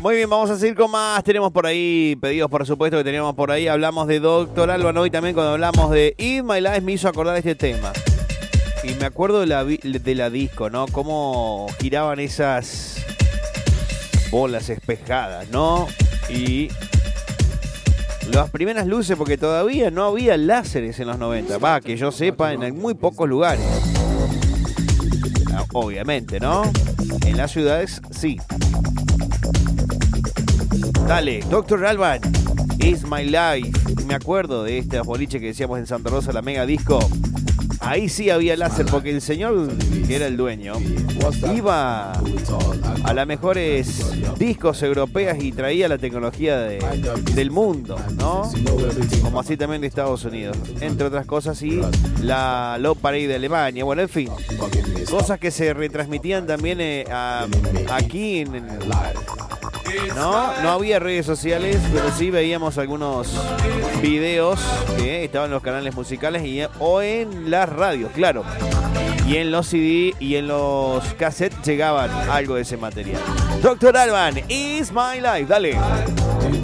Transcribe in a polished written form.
Muy bien, vamos a seguir con más. Tenemos por ahí pedidos, por supuesto, que teníamos por ahí. Hablamos de Dr. Alban hoy también cuando hablamos de If My Life me hizo acordar este tema. Y me acuerdo de la disco, ¿no? Cómo giraban esas bolas espejadas, ¿no? Y las primeras luces, porque todavía no había láseres en los 90. Va, que yo sepa, en muy pocos lugares. Obviamente, ¿no? En las ciudades, sí. Dale, Dr. Alban, It's My Life. Me acuerdo de este boliche que decíamos en Santa Rosa, la Mega Disco. Ahí sí había láser porque el señor, que era el dueño, iba a las mejores discos europeas y traía la tecnología del mundo, ¿no? Como así también de Estados Unidos, entre otras cosas, y la Love Parade de Alemania. Bueno, en fin, cosas que se retransmitían también aquí en... No había redes sociales, pero sí veíamos algunos videos que estaban en los canales musicales o en las radios, claro. Y en los CD y en los cassettes llegaban algo de ese material. Dr. Alban, It's My Life, dale.